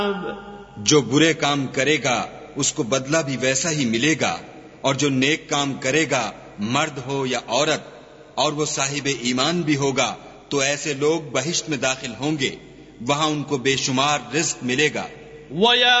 जो बुरे काम करेगा उसको बदला भी वैसा ही मिलेगा, और जो नेक काम करेगा मर्द हो या औरत और वो साहिब ईमान भी होगा, तो ऐसे लोग बहिश्त में दाखिल होंगे, वहां उनको बेशुमार रिज़्क मिलेगा।